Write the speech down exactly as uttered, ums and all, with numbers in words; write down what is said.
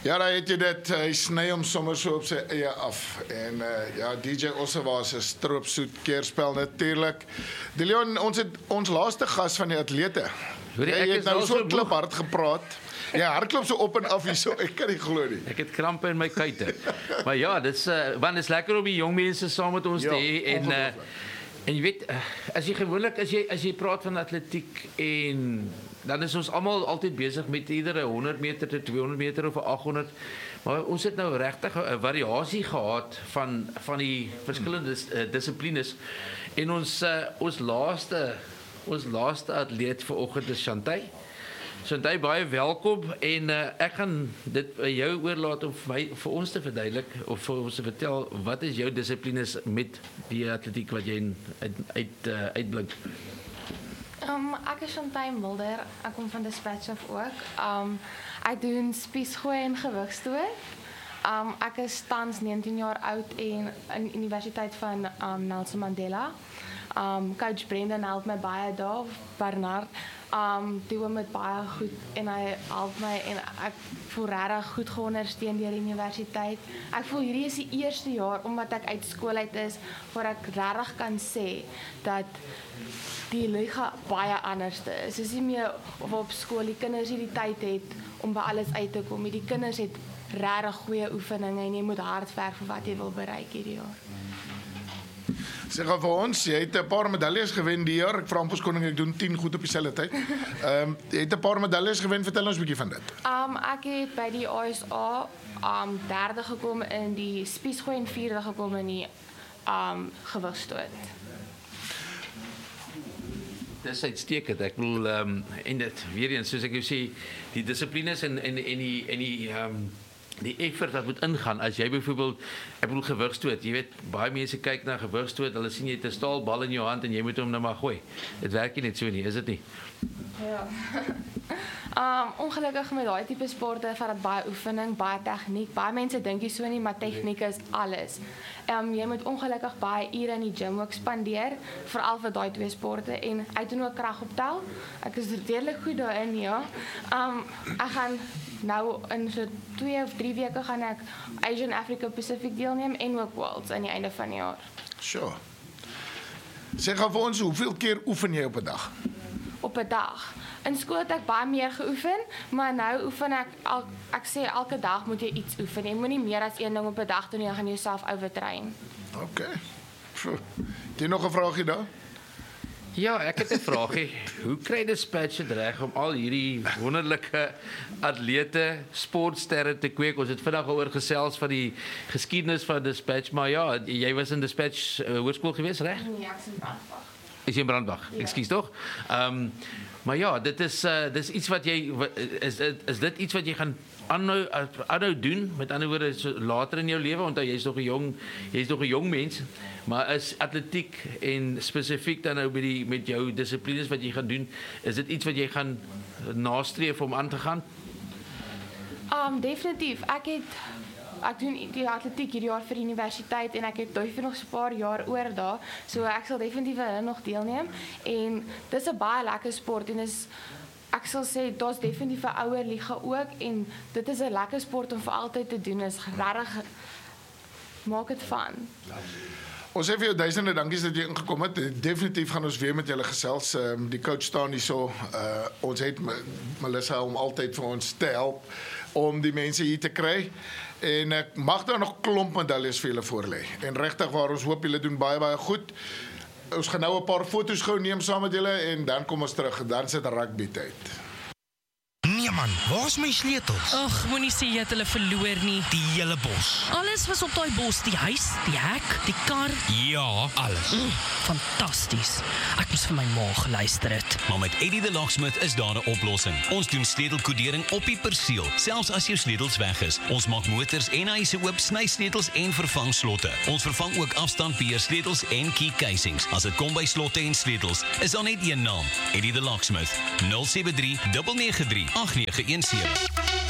Ja, daar het jy dit. Hy sny hom sommer so op sy eie af. En uh, ja, D J Ossewa se stroopsoet keerspel natuurlik. De Leon, ons het ons laaste gas van die atlete. Hoor jy, Jy ek het is nou al so so kliphard gepraat. Ja, hardloop so op en af hier so. Ek kan nie glo nie. Ek het krampe in my kuite. Maar ja, dit is uh, want dit is lekker om die jong mense saam met ons Ja, te hê en uh, ongelooflik. en jy weet uh, as jy gewoonlik as jy as jy praat van atletiek en dan is ons almal altyd besig met iedere honderd meter tot tweehonderd meter of achthonderd. Maar ons het nou regtig 'n variasie gehad van van die verskillende uh, dissiplines. En ons uh, ons laaste ons laaste atleet vanoggend is Chantay. Chantay, baie welkom en uh, ek gaan dit by jou oorlaat om vir, my, vir ons te verduidelik of vir ons te vertel wat is jou dissiplines met die atletiek wat jy uit uit uh, uitblink. Um, ek is Chantay Mulder, ek kom van Dispatch af ook. Um, ek doen spiesgooi en gewigstoot. Um, ek is tans negentien jaar oud en in die Universiteit van um, Nelson Mandela. Um, Coach Brendan help my baie daar, Bernard. Um, doen hom met baie goed en hy help my en ek voel regtig goed geondersteun deur die universiteit. Ek voel hierdie is die eerste jaar omdat ek uit skool uit is waar ek regtig kan sê dat die liga baie anders is. Dis nie meer of op skool die kinders nie die tyd het om by alles uit te kom. Die kinders het regtig goeie oefeninge en jy moet hard werk vir wat jy wil bereik hierdie jaar. Sê gou vir ons, jy het 'n paar medaljes gewen die jaar. Ek vra hom verskoning, ek doen tien goed op dieselfde tyd. Ehm um, jy het 'n paar medaljes gewen, vertel ons 'n bietjie van dit. Um, ek het by die A S A um, derde gekom in die spiesgooi en vierde gekom in die um, gewigstoot. Dis uitstekend. Ek bedoel ehm um, en dit weer eens soos ek jou sê, die dissiplines en en en die en die ehm um, die effort wat moet ingaan as jy byvoorbeeld ek bedoel gewigstoot, jy weet baie mense kyk na gewigstoot, hulle sien jy het 'n staalbal in jou hand en jy moet hom nou maar gooi. Dit werk nie net so nie, is dit nie? Ja. um, ongelukkig met daai tipe sporte vat dit baie oefening, baie tegniek. Baie mense dink nie so nie, maar tegniek is alles. Um, jy moet ongelukkig baie ure in die gym ook spandeer, veral vir daai twee sporte en ek doen ook kragoptel. Ek is redelik goed daarin, ja. Um, ek gaan nou in so twee of drie weke gaan ek Asian Africa Pacific deelneem en ook Worlds aan die einde van die jaar. Sure. Sê gou vir ons, hoeveel keer oefen jy op 'n dag? Op 'n dag. In skool het ek baie meer geoefen, maar nou oefen ek al, ek sê elke dag moet jy iets oefen. Jy moenie meer as een ding op 'n dag doen nie, dan gaan jy jouself overtrain. OK. Sure. Het jy nog 'n vraagie daar? Ja, ek het 'n vraagie. Hoe kry Dispatch dit reg om al hierdie wonderlike atlete, sportsterre te kweek? Ons het vandag oor gesels van die geskiedenis van Dispatch, maar ja, jy was in Dispatch uh, hoërskool gewees, reg? Nee, ek is in Brandbach. Is jy in Brandbach? Ja. Ekskuus tog. Ehm um, maar ja, dit is uh, dis iets wat jy is is dit iets wat jy gaan aanhou aanhou doen, met ander woorde so later in jou lewe, onthou jy's nog 'n jong jy's nog 'n jong mens, maar is atletiek en spesifiek dan nou by die met jou dissiplines wat jy gaan doen, is dit iets wat jy gaan nastreef om aan te gaan? Um definitief. Ek het ek doen die atletiek hierdie jaar vir die universiteit en ek het duif nog so 'n paar jaar oor daar, so ek sal definitief hulle nog deelneem en dis 'n baie lekker sport en is ek sal sê daar's definitief 'n ouer liga ook en dit is 'n lekker sport om vir altyd te doen. Is regtig maak dit van. Ons sê vir jou duisende dankies dat jy ingekom het. Definitief gaan ons weer met julle gesels. Um, die coach staan hier so. Uh, ons het Melissa om altyd vir ons te help om die mense hier te kry. En ek mag daar nog klomp medaljes vir julle voorlê. En regtig waar ons hoop julle doen baie baie goed. Ons gaan nou 'n paar foto's gou neem saam met julle en dan kom ons terug. Dan sit rugby tyd. Nee man, waar's my sleutels? Ag, moenie sê jy het hulle verloor nie. Die hele bos. Alles was op daai bos, die huis, die hek, die kar. Ja, alles. Mm, fantasties. Ek moes vir my ma geluister het. Maar met Eddie the Locksmith is daar 'n oplossing. Ons doen sleutelkodering op die perseel, selfs as jou sleutels weg is. Ons maak motors en huise oop, sny sleutels en vervang slotte. Ons vervang ook afstandbeheer sleutels en key casings. As dit kom by slotte en sleutels, is daar net een naam, Eddie the Locksmith. nul sewe drie nege nege drie agt nege een sewe.